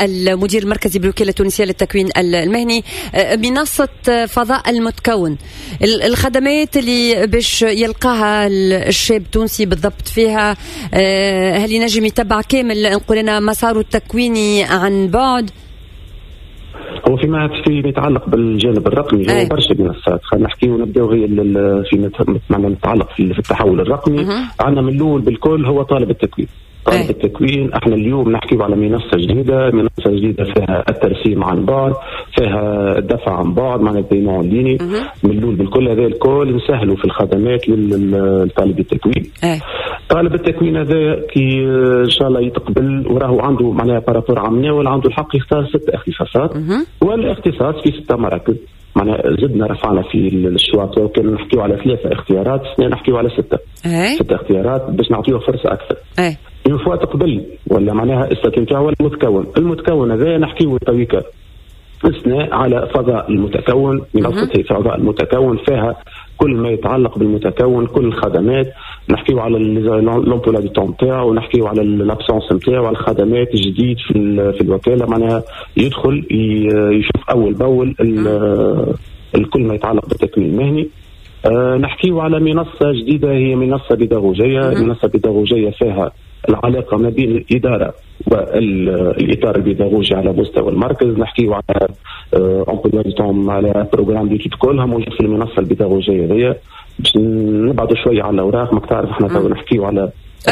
المدير المركزي بالوكالة التونسية للتكوين المهني. منصة فضاء المتكون، الخدمات اللي باش يلقاها الشاب التونسي بالضبط فيها، هل ينجم يتبع كامل نقول لنا مساره التكويني عن بعد؟ هو فيما يتعلق بالجانب الرقمي هو برشا منصات. خلينا نحكي ونبداو هي فيما يتعلق في التحول الرقمي. عندنا من الاول بالكل هو طالب التكوين. طالب التكوين احنا اليوم نحكي على منصه جديده فيها الترسيم عن بعد، فيها الدفع عن بعد، معناتها بيمون ليني. من الاول بالكل هذا الكل نسهلوا في الخدمات للطالب التكوين. طالب التكوين هذا كي ان شاء الله يتقبل وراه عنده معناها بارابور عمنا ولا عنده الحق يختار 6 اختصاصات والاختصاص في 6 مراكز. معناها زدنا رفعنا في الشواط، وكان نحكيو على 3 اختيارات، نحكيو على 6 اختيارات باش نعطيوه فرصه اكثر. من فوا تقبل ولا معناها استثناء ولا المتكون هذا نحكيو تويكا اثناء على فضاء المتكون. منصة فضاء المتكون فيها كل ما يتعلق بالمتكون، كل الخدمات. نحكيو على لومبولا دي طون تاعو، ونحكيو على الابسونس نتاعو، على الخدمات الجديد في الوكاله. معناها يدخل يشوف اول باول الكل ما يتعلق بالتكوين المهني. نحكيو على منصه جديده، هي منصه بيداغوجيه فيها العلاقه ما بين الاداره والاطار البيداغوجي على مستوى المركز. نحكيو على على بروجرام ديتود كلها موجود في المنصه البيداغوجيه هذه. باش نبعدوا شويه على الاوراق، ما تعرف احنا تو نحكيو على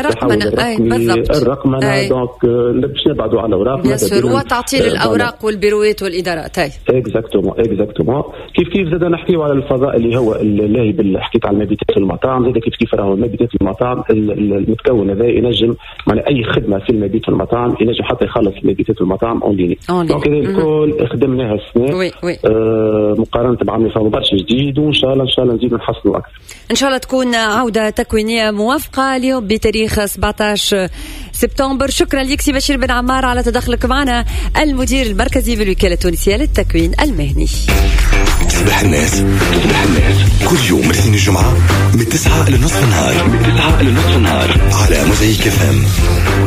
الرقمنه دونك باش نبعدوا على الاوراق وتعطيل الاوراق والبيروات والادارات. اكزاكتومون كيف زاد نحكيو على الفضاء اللي هو اللي حكيت على المبيتات في المطاعم. زاد كيف راهو المبيتات في المطاعم المتكون هذا ينجم معناها اي خدمه في المبيت في المطاعم ينجم حتى يخلص المبيتات في المطاعم اون ليني. دونك هذا الكل خدمناها السنه مقارنه بعام فما برشا جديد، وان شاء الله نزيد نحسنوا اكثر. ان شاء الله تكون عوده تكوينيه موافقه اليوم بتاريخ 17 سبتمبر. شكرا لك سي بشير بن عمار على تدخلك معنا، المدير المركزي بالوكالة التونسية للتكوين المهني. تصبح الناس كل يوم الاثنين الجمعة من 9 لنصف النهار على موزايك FM.